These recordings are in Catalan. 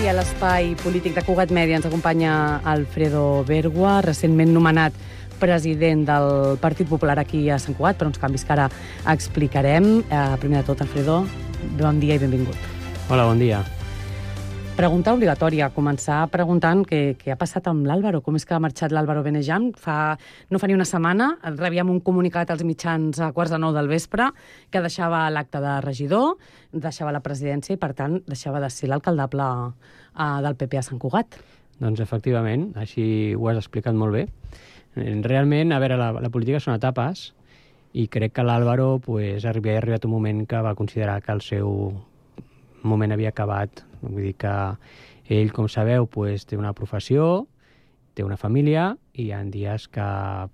Avui a l'espai polític de Cugat Mèdia ens acompanya Alfredo Bergua, recentment nomenat president del Partit Popular aquí a Sant Cugat, per uns canvis que ara explicarem. Primer de tot, Alfredo, bon dia i benvingut. Hola, bon dia. Pregunta obligatòria, començar preguntant què ha passat amb l'Álvaro, com és que ha marxat l'Álvaro Benejam. No fa ni una setmana rebíem un comunicat als mitjans a 8:45 del vespre que deixava l'acte de regidor, deixava la presidència i, per tant, deixava de ser l'alcaldable del PP a Sant Cugat. Doncs, efectivament, així ho has explicat molt bé. Realment, a veure, la política són etapes i crec que l'Álvaro ha arribat un moment que va considerar que el seu moment havia acabat. Vull dir que ell, com sabeu, té una professió, té una família i hi ha dies que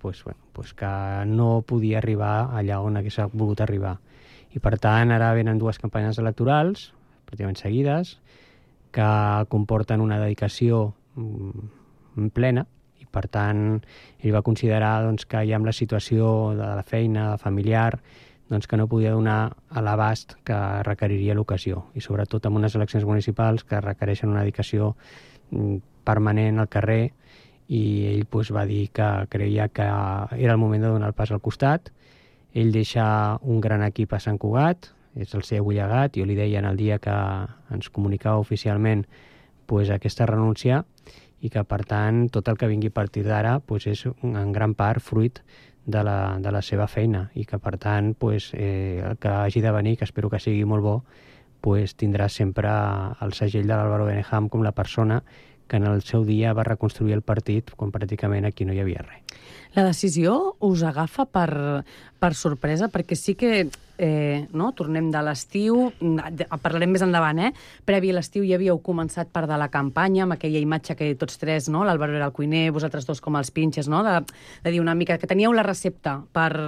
no podia arribar allà on hagués volgut arribar. I, per tant, ara venen 2 campanyes electorals, pràcticament seguides, que comporten una dedicació plena i, per tant, ell va considerar que ja amb la situació de la feina, familiar, que no podia donar a l'abast que requeriria l'ocasió, i sobretot amb unes eleccions municipals que requereixen una dedicació permanent al carrer, i ell va dir que creia que era el moment de donar el pas al costat. Ell deixa un gran equip a Sant Cugat, és el seu llegat. Jo li deia en el dia que ens comunicava oficialment aquesta renúncia, i que, per tant, tot el que vingui a partir d'ara és en gran part fruit de la seva feina, i que, per tant, el que hagi de venir, que espero que sigui molt bo, tindrà sempre el segell de l'Álvaro Benejam com la persona que en el seu dia va reconstruir el partit quan pràcticament aquí no hi havia res. La decisió us agafa per sorpresa, perquè sí que tornem de l'estiu, parlarem més endavant, previ a l'estiu ja havíeu començat part de la campanya amb aquella imatge que tots tres, l'Álvaro era el cuiner, vosaltres dos com els pinches, de dir una mica que teníeu la recepta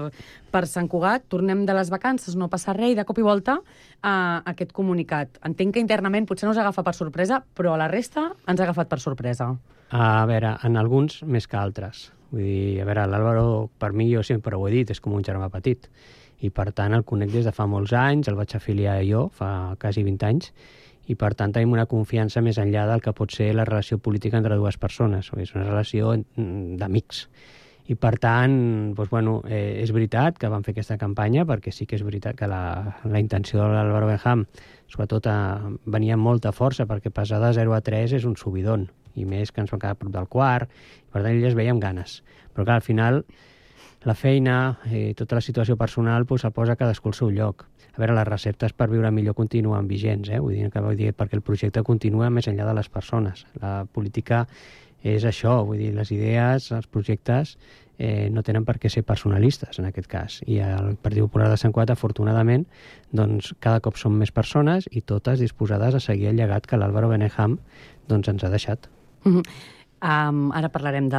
per Sant Cugat, tornem de les vacances, no passa res, i de cop i volta aquest comunicat. Entenc que internament potser no us agafa per sorpresa, però a la resta ens ha agafat per sorpresa. A veure, en alguns més que altres. Vull dir, a veure, l'Álvaro, per mi, jo sempre ho he dit, és com un germà petit. I, per tant, el conec des de fa molts anys, el vaig afiliar jo, fa quasi 20 anys, i, per tant, tenim una confiança més enllà del que pot ser la relació política entre 2 persones. És una relació d'amics. I, per tant, és veritat que van fer aquesta campanya, perquè sí que és veritat que la intenció de l'Álvaro Benejam, sobretot, venia amb molta força, perquè passar de 0 a 3 és un subidon, i més que ens vam quedar a prop del quart, i, per tant, ell es veia amb ganes. Però, clar, al final, la feina, tota la situació personal, el posa cadascú al seu lloc. A veure, les receptes per viure millor continuen vigents, vull dir, perquè el projecte continua més enllà de les persones. La política és això, vull dir, les idees, els projectes no tenen per què ser personalistes, en aquest cas. I el Partit Popular de Sant Cugat, afortunadament, cada cop són més persones i totes disposades a seguir el llegat que l'Álvaro Benejam ens ha deixat. Ara parlarem